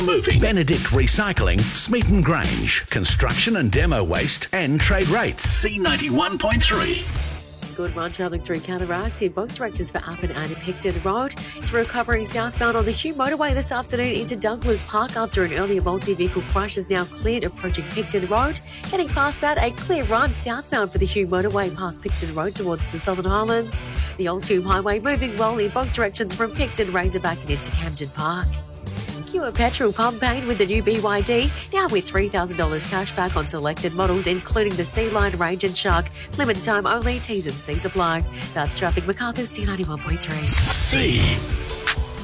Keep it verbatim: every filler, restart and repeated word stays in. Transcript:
Moving. Benedict Recycling, Smeaton Grange. Construction and demo waste and trade rates. C ninety-one point three. Good run travelling through Cataract in both directions for Appin and Picton Road. It's recovering southbound on the Hume Motorway this afternoon into Douglas Park after an earlier multi-vehicle crash is now cleared approaching Picton Road. Getting past that, a clear run southbound for the Hume Motorway past Picton Road towards the Southern Highlands. The Old Hume Highway moving well in both directions from Picton, Razorback and into Camden Park. Pure Petrol pump paid with the new B Y D, now with three thousand dollars cash back on selected models, including the Sea Line, Range and Shark. Limited time only, T's and C's apply. That's Traffic. MacArthur's C ninety-one point three. C.